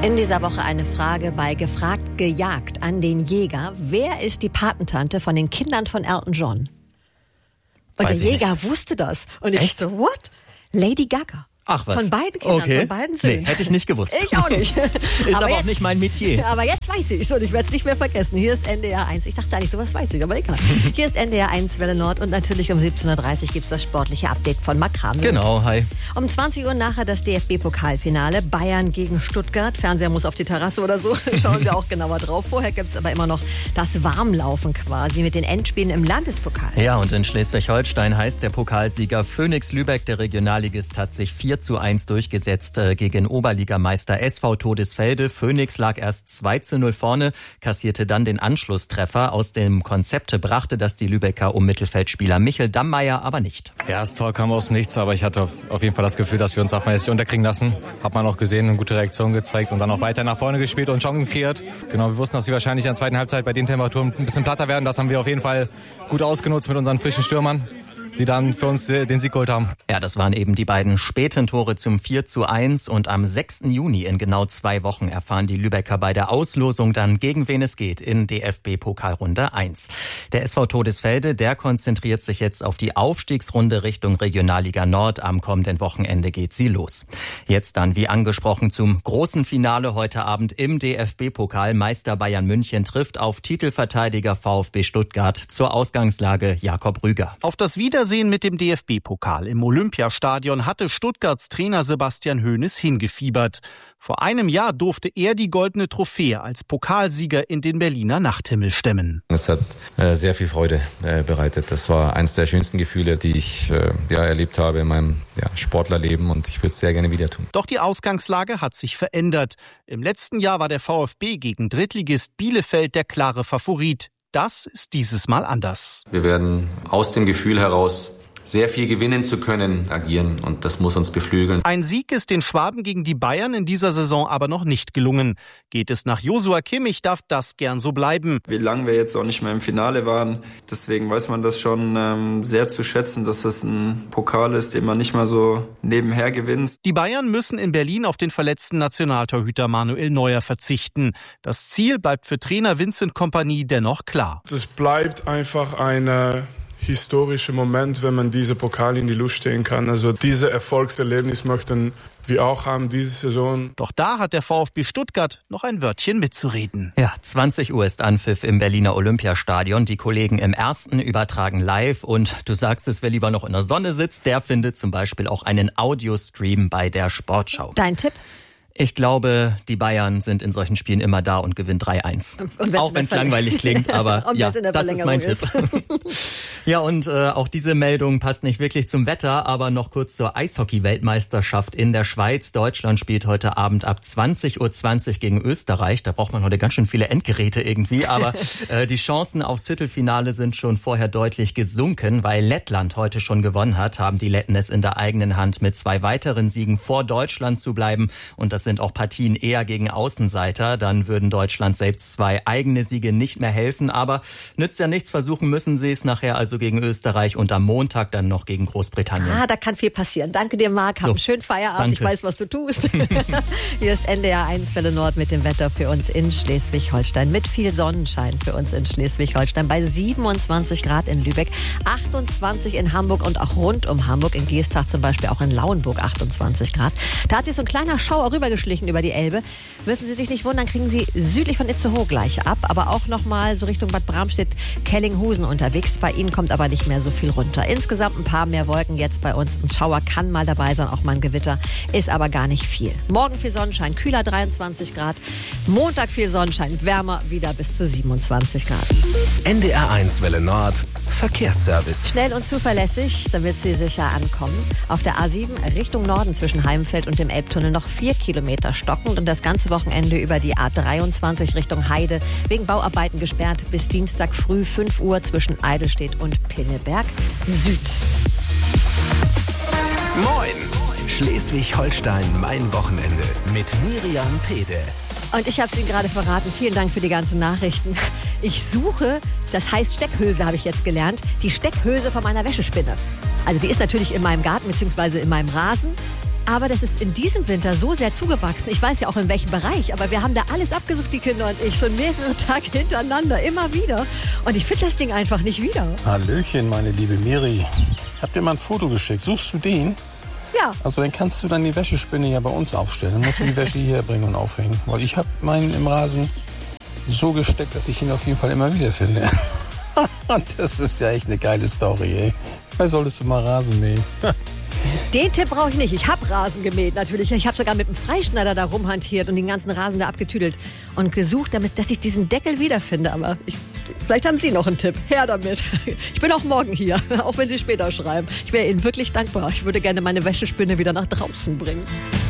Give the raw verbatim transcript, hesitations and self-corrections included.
In dieser Woche eine Frage bei Gefragt gejagt an den Jäger. Wer ist die Patentante von den Kindern von Elton John? Und Weiß der Jäger nicht. wusste das. Und ich Echt? so, what? Lady Gaga. Ach was. Von beiden Kindern, okay. von beiden Söhnen. Nee, hätte ich nicht gewusst. Ich auch nicht. Ist aber, jetzt, auch nicht mein Metier. Aber jetzt weiß ich es und ich werde es nicht mehr vergessen. Hier ist N D R eins. Ich dachte eigentlich, sowas weiß ich, aber egal. Hier ist N D R eins Welle Nord und natürlich um siebzehn Uhr dreißig gibt es das sportliche Update von Makram. Genau, hi. Um zwanzig Uhr nachher das D F B-Pokalfinale. Bayern gegen Stuttgart. Fernseher muss auf die Terrasse oder so. Schauen wir auch genauer drauf. Vorher gibt es aber immer noch das Warmlaufen quasi mit den Endspielen im Landespokal. Ja, und in Schleswig-Holstein heißt der Pokalsieger Phoenix Lübeck. Der Regionalligist hat sich vier zu eins durchgesetzt gegen Oberligameister S V Todesfelde. Phoenix lag erst zwei zu null vorne, kassierte dann den Anschlusstreffer. Aus dem Konzept brachte das die Lübecker um Mittelfeldspieler Michel Dammeier aber nicht. Ja, das Tor kam aus dem Nichts, aber ich hatte auf jeden Fall das Gefühl, dass wir uns darf man jetzt nicht unterkriegen lassen. Hat man auch gesehen, eine gute Reaktion gezeigt und dann auch weiter nach vorne gespielt und Chancen kreiert. Genau, wir wussten, dass sie wahrscheinlich in der zweiten Halbzeit bei den Temperaturen ein bisschen platter werden. Das haben wir auf jeden Fall gut ausgenutzt mit unseren frischen Stürmern, die dann für uns den Sieg geholt haben. Ja, das waren eben die beiden späten Tore zum vier zu eins und am sechsten Juni in genau zwei Wochen erfahren die Lübecker bei der Auslosung dann, gegen wen es geht in D F B-Pokalrunde eins. Der S V Todesfelde, der konzentriert sich jetzt auf die Aufstiegsrunde Richtung Regionalliga Nord. Am kommenden Wochenende geht sie los. Jetzt dann, wie angesprochen, zum großen Finale heute Abend im D F B-Pokal. Meister Bayern München trifft auf Titelverteidiger VfB Stuttgart. Zur Ausgangslage Jakob Rüger. Auf das Wiedersehen mit dem D F B-Pokal im Olympiastadion hatte Stuttgarts Trainer Sebastian Hoeneß hingefiebert. Vor einem Jahr durfte er die goldene Trophäe als Pokalsieger in den Berliner Nachthimmel stemmen. Es hat äh, sehr viel Freude äh, bereitet. Das war eines der schönsten Gefühle, die ich äh, ja, erlebt habe in meinem ja, Sportlerleben und ich würde es sehr gerne wieder tun. Doch die Ausgangslage hat sich verändert. Im letzten Jahr war der VfB gegen Drittligist Bielefeld der klare Favorit. Das ist dieses Mal anders. Wir werden aus dem Gefühl heraus, sehr viel gewinnen zu können, agieren und das muss uns beflügeln. Ein Sieg ist den Schwaben gegen die Bayern in dieser Saison aber noch nicht gelungen. Geht es nach Joshua Kimmich, darf das gern so bleiben. Wie lange wir jetzt auch nicht mehr im Finale waren, deswegen weiß man das schon ähm, sehr zu schätzen, dass das ein Pokal ist, den man nicht mal so nebenher gewinnt. Die Bayern müssen in Berlin auf den verletzten Nationaltorhüter Manuel Neuer verzichten. Das Ziel bleibt für Trainer Vincent Kompany dennoch klar. Es bleibt einfach eine historischer Moment, wenn man diese Pokal in die Luft stehen kann. Also diese Erfolgserlebnis möchten wir auch haben diese Saison. Doch da hat der VfB Stuttgart noch ein Wörtchen mitzureden. Ja, zwanzig Uhr ist Anpfiff im Berliner Olympiastadion. Die Kollegen im Ersten übertragen live und du sagst es, wer lieber noch in der Sonne sitzt, der findet zum Beispiel auch einen Audiostream bei der Sportschau. Dein Tipp? Ich glaube, die Bayern sind in solchen Spielen immer da und gewinnen drei eins. Auch wenn es langweilig klingt, aber ja, das ist mein Tipp. Ja, und äh, auch diese Meldung passt nicht wirklich zum Wetter, aber noch kurz zur Eishockey-Weltmeisterschaft in der Schweiz. Deutschland spielt heute Abend ab zwanzig Uhr zwanzig gegen Österreich. Da braucht man heute ganz schön viele Endgeräte irgendwie, aber äh, die Chancen aufs Viertelfinale sind schon vorher deutlich gesunken. Weil Lettland heute schon gewonnen hat, haben die Letten es in der eigenen Hand, mit zwei weiteren Siegen vor Deutschland zu bleiben. Und das sind auch Partien eher gegen Außenseiter. Dann würden Deutschland selbst zwei eigene Siege nicht mehr helfen. Aber nützt ja nichts, versuchen müssen sie es nachher also gegen Österreich und am Montag dann noch gegen Großbritannien. Ah, da kann viel passieren. Danke dir, Marc. Hab So, einen schönen Feierabend. danke. Ich weiß, was du tust. Hier ist N D R eins Welle Nord mit dem Wetter für uns in Schleswig-Holstein. Mit viel Sonnenschein für uns in Schleswig-Holstein. Bei siebenundzwanzig Grad in Lübeck, achtundzwanzig in Hamburg und auch rund um Hamburg. In Geestach zum Beispiel, auch in Lauenburg achtundzwanzig Grad. Da hat sich so ein kleiner Schauer rübergeschlichen über die Elbe. Müssen Sie sich nicht wundern, kriegen Sie südlich von Itzehoe gleich ab. Aber auch nochmal so Richtung Bad Bramstedt, Kellinghusen unterwegs. Bei Ihnen kommt aber nicht mehr so viel runter. Insgesamt ein paar mehr Wolken jetzt bei uns. Ein Schauer kann mal dabei sein, auch mal ein Gewitter. Ist aber gar nicht viel. Morgen viel Sonnenschein, kühler dreiundzwanzig Grad. Montag viel Sonnenschein, wärmer wieder bis zu siebenundzwanzig Grad. N D R eins Welle Nord Verkehrsservice. Schnell und zuverlässig, damit Sie sicher ankommen. Auf der A sieben Richtung Norden zwischen Heimfeld und dem Elbtunnel noch vier Kilometer stockend und das ganze Wochenende über die A dreiundzwanzig Richtung Heide wegen Bauarbeiten gesperrt bis Dienstag früh fünf Uhr zwischen Eidelstedt und Pinneberg Süd. Moin! Schleswig-Holstein, mein Wochenende mit Miriam Pede. Und ich habe es Ihnen gerade verraten. Vielen Dank für die ganzen Nachrichten. Ich suche, das heißt Steckhülse, habe ich jetzt gelernt, die Steckhülse von meiner Wäschespinne. Also die ist natürlich in meinem Garten bzw. in meinem Rasen. Aber das ist in diesem Winter so sehr zugewachsen. Ich weiß ja auch in welchem Bereich, aber wir haben da alles abgesucht, die Kinder und ich, schon mehrere Tage hintereinander, immer wieder. Und ich finde das Ding einfach nicht wieder. Hallöchen, meine liebe Miri. Ich hab dir mal ein Foto geschickt. Suchst du den? Ja. Also dann kannst du dann die Wäschespinne ja bei uns aufstellen. Dann musst du die Wäsche hierher bringen und aufhängen. Weil ich habe meinen im Rasen so gesteckt, dass ich ihn auf jeden Fall immer wieder finde. Das ist ja echt eine geile Story, ey. Da solltest du mal Rasen mähen. Den Tipp brauche ich nicht. Ich habe Rasen gemäht natürlich. Ich habe sogar mit dem Freischneider da rumhantiert und den ganzen Rasen da abgetüdelt und gesucht, damit, dass ich diesen Deckel wiederfinde. Aber ich, vielleicht haben Sie noch einen Tipp. Her damit. Ich bin auch morgen hier, auch wenn Sie später schreiben. Ich wäre Ihnen wirklich dankbar. Ich würde gerne meine Wäschespinne wieder nach draußen bringen.